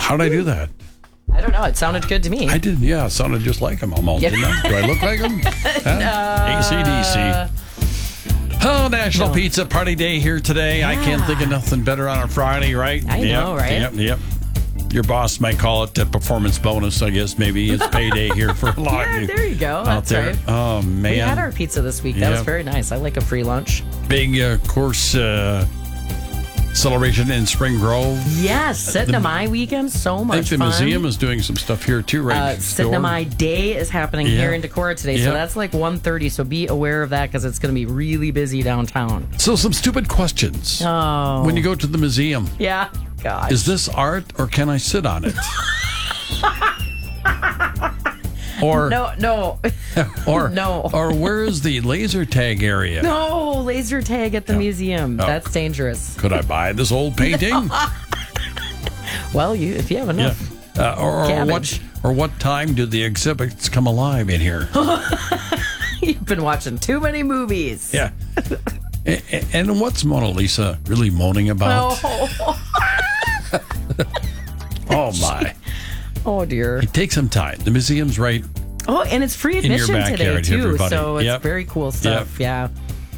How did I do that? I don't know. It sounded good to me. I did, yeah. It sounded just like him almost, didn't I? Do I look like him? AC/DC. Oh, National Pizza Party Day here today. I can't think of nothing better on a Friday, right? I know, right? Yep. Your boss might call it a performance bonus, I guess. Maybe it's payday here for a lot of you. There you go. That's right. Oh, man. We had our pizza this week. That was very nice. I like a free lunch. Big course celebration in Spring Grove. Yes, Cinema weekend. So much fun. I think the museum is doing some stuff here too, right? Cinema Day is happening here in Decorah today. So that's like 1:30. So be aware of that because it's going to be really busy downtown. So some stupid questions. Oh. When you go to the museum. Yeah. Gosh. Is this art or can I sit on it? Or no. Or where is the laser tag area? No, laser tag at the museum. That's dangerous. Could I buy this old painting? Well, if you have enough. Or what time do the exhibits come alive in here? You've been watching too many movies. Yeah. And what's Mona Lisa really moaning about? Oh my. Oh dear. Take some time. The museum's right. Oh, and it's free admission today too, everybody. so it's very cool stuff. Yep.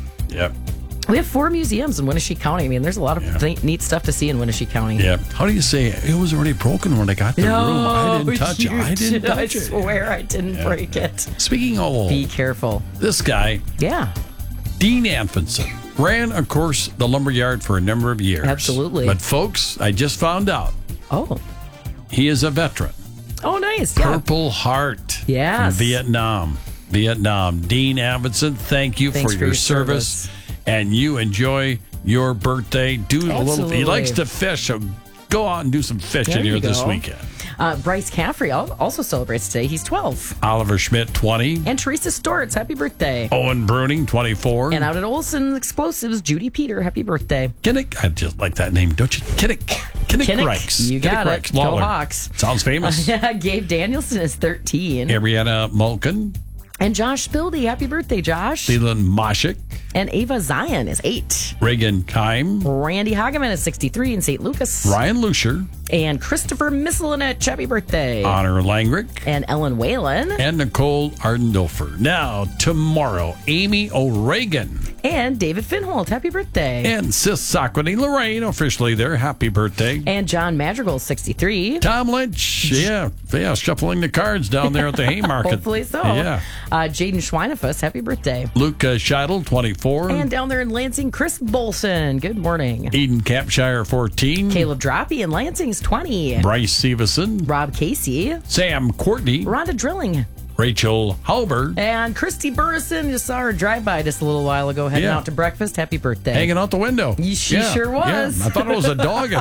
We have 4 museums in Winnebago County. I mean, there's a lot of neat stuff to see in Winnebago County. Yeah. How do you say it was already broken when I got the room? I didn't touch it. I didn't touch it. I swear I didn't break it. Speaking of, be careful. This guy, Dean Anfinson, ran, of course, the lumberyard for a number of years. Absolutely. But folks, I just found out. Oh. He is a veteran. Oh, nice. Purple Heart. Yes. From Vietnam. Dean Anfinson, thank you for your service. And you enjoy your birthday. He likes to fish, so go out and do some fishing here this weekend. Bryce Caffrey also celebrates today. He's 12. Oliver Schmidt, 20. And Teresa Stortz, happy birthday. Owen Bruning, 24. And out at Olson Explosives, Judy Peter, happy birthday. Kinnick, I just like that name, don't you? Kinnick Reichs. You got it. Go Hawks. Sounds famous. Gabe Danielson is 13. Ariana Mulkin. And Josh Spildy, happy birthday, Josh. Leland Moshik. And Ava Zion is 8. Reagan Keim. Randy Hageman is 63 in St. Lucas. Ryan Lucier. And Christopher Misselinich, happy birthday. Honor Langrick. And Ellen Whalen. And Nicole Ardendorfer. Now, tomorrow, Amy O'Regan. And David Finholt, happy birthday. And Sis Socrates Lorraine, officially there, happy birthday. And John Madrigal, 63. Tom Lynch, shuffling the cards down there at the Haymarket. Hopefully so. Yeah. Jaden Schweinefus, happy birthday. Luke Scheidel, 24. And down there in Lansing, Chris Bolson, good morning. Eden Capshire, 14. Caleb Droppy in Lansing's 20. Bryce Severson. Rob Casey. Sam Courtney. Rhonda Drilling. Rachel Halbert. And Christy Burrison, just saw her drive by just a little while ago, heading out to breakfast. Happy birthday. Hanging out the window. She sure was. Yeah. I thought it was a dog